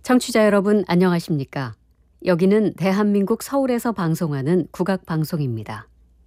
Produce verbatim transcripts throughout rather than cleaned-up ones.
청취자 여러분 안녕하십니까? 여기는 대한민국 서울에서 방송하는 국악방송입니다.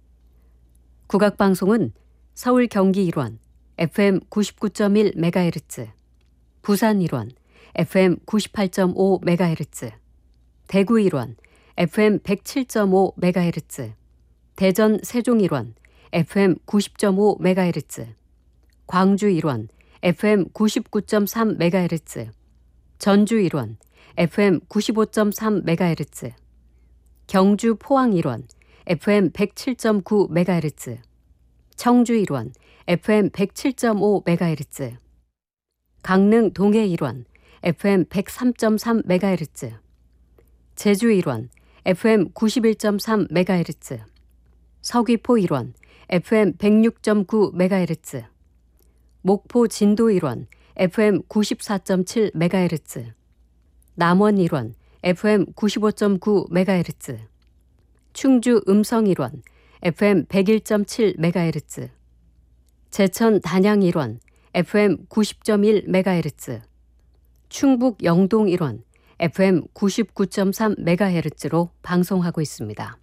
국악방송은 서울 경기 일원 에프엠 구십구 점 일 메가헤르츠, 부산 일원 에프엠 구십팔 점 오 메가헤르츠, 대구 일원 에프엠 백칠 점 오 메가헤르츠, 대전 세종 일원 에프엠 구십 점 오 메가헤르츠, 광주 일원 에프엠 구십구 점 삼 메가헤르츠, 전주 일원 에프엠 구십오 점 삼 메가헤르츠, 경주 포항 일원 에프엠 백칠 점 구 메가헤르츠, 청주 일원 에프엠 백칠 점 오 메가헤르츠, 강릉 동해 일원 에프엠 백삼 점 삼 메가헤르츠, 제주 일원 에프엠 구십일 점 삼 메가헤르츠, 서귀포 일원 에프엠 백육 점 구 메가헤르츠, 목포 진도 일원 에프엠 구십사 점 칠 메가헤르츠, 남원 일원 에프엠 구십오 점 구 메가헤르츠, 충주 음성 일원 에프엠 백일 점 칠 메가헤르츠, 제천 단양 일원 에프엠 구십 점 일 메가헤르츠, 충북 영동 일원 에프엠 구십구 점 삼 메가헤르츠로 방송하고 있습니다.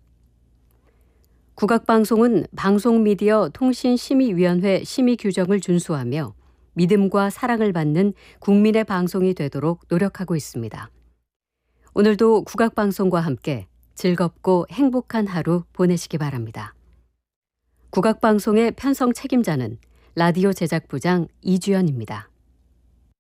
국악방송은 방송미디어 통신심의위원회 심의 규정을 준수하며 믿음과 사랑을 받는 국민의 방송이 되도록 노력하고 있습니다. 오늘도 국악방송과 함께 즐겁고 행복한 하루 보내시기 바랍니다. 국악방송의 편성 책임자는 라디오 제작부장 이주연입니다.